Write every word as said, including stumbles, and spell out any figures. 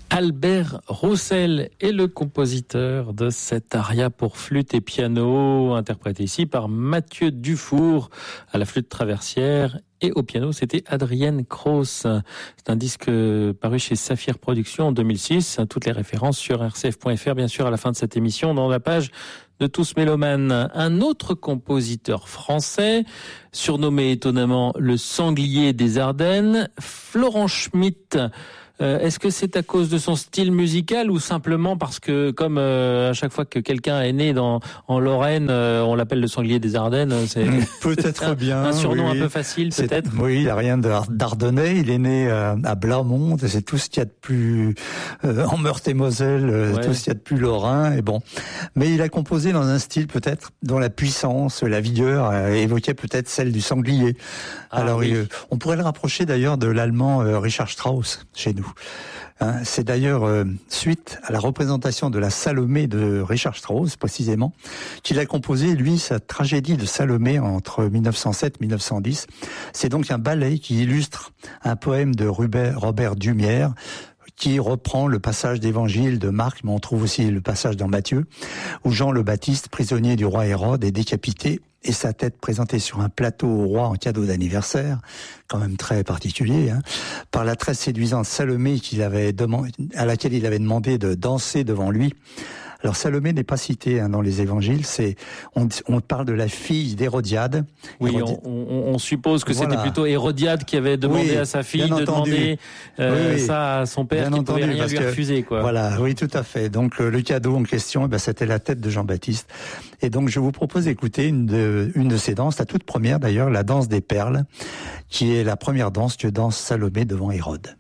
Albert Roussel est le compositeur de cet aria pour flûte et piano, interprété ici par Mathieu Dufour à la flûte traversière. Et au piano, c'était Adrienne Cross. C'est un disque paru chez Saphir Productions en deux mille six. Toutes les références sur r c f point f r, bien sûr, à la fin de cette émission, dans la page de Tous Mélomanes. Un autre compositeur français, surnommé étonnamment le sanglier des Ardennes, Florent Schmitt. Euh, est-ce que c'est à cause de son style musical ou simplement parce que, comme euh, à chaque fois que quelqu'un est né dans en Lorraine, euh, on l'appelle le sanglier des Ardennes? C'est peut-être un, bien. Un surnom oui, un peu facile, c'est, peut-être. Oui, il n'a rien d'ardennais. Il est né à, à Blamont. C'est tout ce qu'il y a de plus euh, en Meurthe-et-Moselle, ouais. Tout ce qu'il y a de plus lorrain. Et bon, mais il a composé dans un style peut-être dont la puissance, la vigueur euh, évoquait peut-être celle du sanglier. Ah, Alors, oui. il, on pourrait le rapprocher d'ailleurs de l'allemand euh, Richard Strauss chez nous. Hein, c'est d'ailleurs euh, suite à la représentation de la Salomé de Richard Strauss, précisément, qu'il a composé, lui, sa tragédie de Salomé entre mille neuf cent sept et mille neuf cent dix. C'est donc un ballet qui illustre un poème de Robert Dumière, qui reprend le passage d'évangile de Marc, mais on trouve aussi le passage dans Matthieu, où Jean le Baptiste, prisonnier du roi Hérode, est décapité et sa tête présentée sur un plateau au roi en cadeau d'anniversaire, quand même très particulier, hein, par la très séduisante Salomé qu'il avait demandé, à laquelle il avait demandé de danser devant lui. Alors Salomé n'est pas citée hein, dans les évangiles, c'est on, on parle de la fille d'Hérodiade. Oui, Hérodi... on, on, on suppose que voilà. C'était plutôt Hérodiade qui avait demandé oui, à sa fille de entendu. demander euh, oui, oui. ça à son père, bien qui ne pouvait rien lui refuser, quoi. Voilà, oui, tout à fait. Donc euh, le cadeau en question, eh ben, c'était la tête de Jean-Baptiste. Et donc je vous propose d'écouter une de, une de ces danses, la toute première d'ailleurs, la danse des perles, qui est la première danse que danse Salomé devant Hérode.